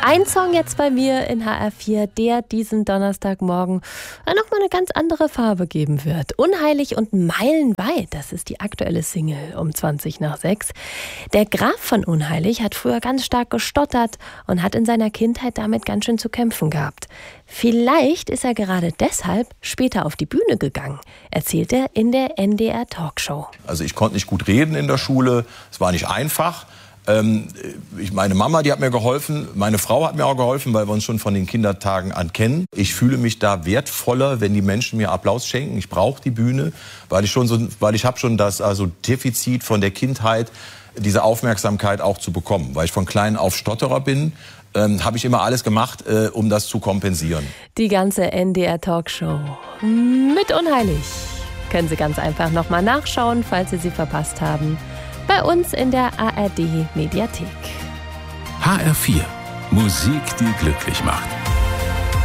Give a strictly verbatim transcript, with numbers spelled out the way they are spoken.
Ein Song jetzt bei mir in H R vier, der diesen Donnerstagmorgen nochmal eine ganz andere Farbe geben wird. Unheilig und meilenweit, das ist die aktuelle Single um zwanzig nach sechs. Der Graf von Unheilig hat früher ganz stark gestottert und hat in seiner Kindheit damit ganz schön zu kämpfen gehabt. Vielleicht ist er gerade deshalb später auf die Bühne gegangen, erzählt er in der N D R Talkshow. Also ich konnte nicht gut reden in der Schule, es war nicht einfach. Ähm, ich, meine Mama, die hat mir geholfen, meine Frau hat mir auch geholfen, weil wir uns schon von den Kindertagen an kennen. Ich fühle mich da wertvoller, wenn die Menschen mir Applaus schenken. Ich brauche die Bühne, weil ich schon so, weil ich habe schon das also Defizit von der Kindheit, diese Aufmerksamkeit auch zu bekommen, weil ich von klein auf Stotterer bin. Ähm, habe ich immer alles gemacht, äh, um das zu kompensieren. Die ganze N D R Talkshow mit Unheilig können Sie ganz einfach nochmal nachschauen, falls Sie sie verpasst haben. Bei uns in der A R D Mediathek. H R vier. Musik, die glücklich macht.